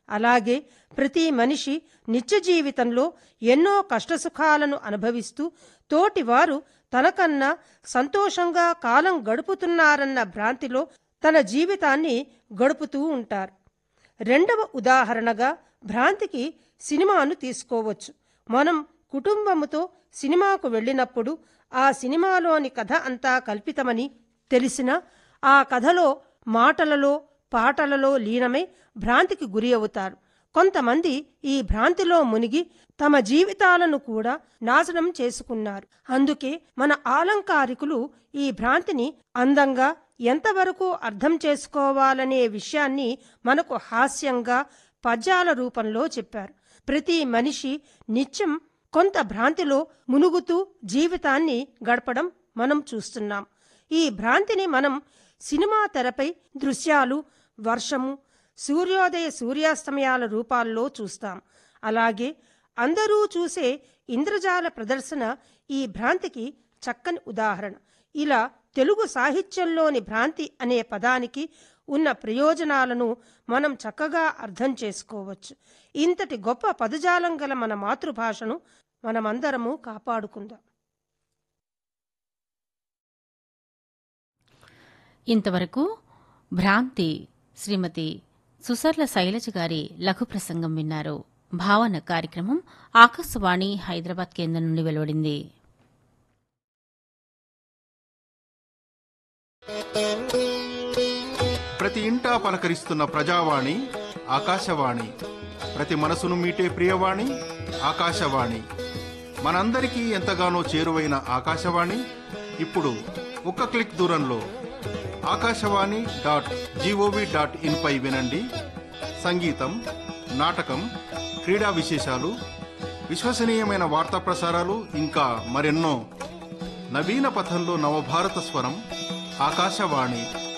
అలాగే ప్రతి మనిషి నిత్య జీవితంలో ఎన్నో కష్టసుఖాలను అనుభవిస్తూ తోటివారు తనకన్నా సంతోషంగా కాలం గడుపుతున్నారన్న భ్రాంతిలో తన జీవితాన్ని గడుపుతూ ఉంటారు. రెండవ ఉదాహరణగా భ్రాంతికి సినిమాను తీసుకోవచ్చు. మనం కుటుంబముతో సినిమాకు వెళ్ళినప్పుడు ఆ సినిమాలోని కథ అంతా కల్పితమని తెలిసినా ఆ కథలో మాటలలో పాటలలో లీనమై భ్రాంతికి గురి అవుతారు. కొంతమంది ఈ భ్రాంతిలో మునిగి తమ జీవితాలను కూడా నాశనం చేసుకున్నారు. అందుకే మన ఆలంకారికులు ఈ భ్రాంతిని అందంగా ఎంతవరకు అర్థం చేసుకోవాలనే విషయాన్ని మనకు హాస్యంగా పద్యాల రూపంలో చెప్పారు. ప్రతి మనిషి నిత్యం కొంత భ్రాంతిలో మునుగుతూ జీవితాన్ని గడపడం మనం చూస్తున్నాం. ఈ భ్రాంతిని మనం సినిమా తెరపై దృశ్యాలు, వర్షము, సూర్యోదయ సూర్యాస్తమయాల రూపాల్లో చూస్తాం. అలాగే అందరూ చూసే ఇంద్రజాల ప్రదర్శన ఈ భ్రాంతికి చక్కని ఉదాహరణ. ఇలా తెలుగు సాహిత్యంలోని భ్రాంతి అనే పదానికి ఉన్న ప్రయోజనాలను మనం చక్కగా అర్థం చేసుకోవచ్చు. ఇంతటి గొప్ప పదజాలం గల మన మాతృభాషను మనమందరము కాపాడుకుందాం. ఇంతవరకు భ్రాంతి శ్రీమతి సుసర్ల శైలజ గారి లఘు ప్రసంగం విన్నారు. భావన కార్యక్రమం ఆకాశవాణి హైదరాబాద్ కేంద్రం నుండి వెలువడింది. ప్రతి ఇంటా పలకరిస్తున్న ప్రజావాణి ఆకాశవాణి, ప్రతి మనసును మీటే ప్రియవాణి ఆకాశవాణి. మనందరికీ ఎంతగానో చేరువైన ఆకాశవాణి ఇప్పుడు ఒక్క క్లిక్ దూరంలో akashawani.gov.in పై వినండి. సంగీతం, నాటకం, క్రీడా విశేషాలు, విశ్వసనీయమైన వార్తా ప్రసారాలు, ఇంకా మరెన్నో. నవీన పథంలో నవభారత స్వరం ఆకాశవాణి.